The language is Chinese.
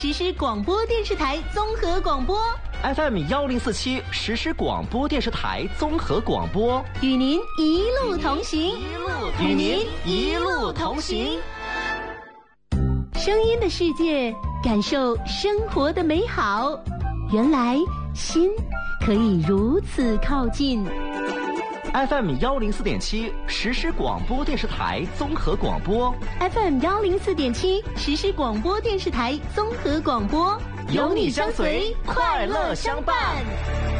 实施广播电视台综合广播 FM 1047实施广播电视台综合广播， 与您一路同行， 与您一路同行。 声音的世界，感受生活的美好。原来心可以如此靠近。 FM 104.7实施广播电视台综合广播 FM 104.7实施广播电视台综合广播， 有你相随，快乐相伴。